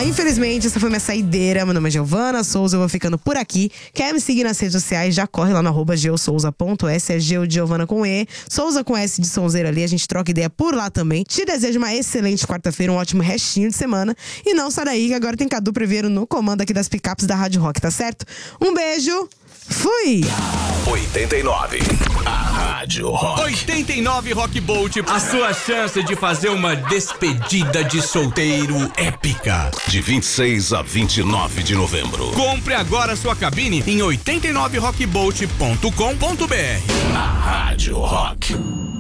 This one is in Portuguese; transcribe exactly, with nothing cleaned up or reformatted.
Ah, infelizmente, essa foi minha saideira. Meu nome é Giovana Souza, eu vou ficando por aqui. Quer me seguir nas redes sociais? Já corre lá no arroba geosouza ponto s, é Geo de Giovana com E, Souza com S de sonzeira ali, a gente troca ideia por lá também. Te desejo uma excelente quarta-feira, um ótimo restinho de semana. E não sai daí, que agora tem Cadu Preveiro no comando aqui das picapes da Rádio Rock, tá certo? Um beijo, fui! oitenta e nove, a Rádio Rock. oitenta e nove Rock Bolt, a sua chance de fazer uma despedida de solteiro épica. De vinte e seis a vinte e nove de novembro. Compre agora sua cabine em oitenta e nove rock bolt ponto com ponto b r. A Rádio Rock.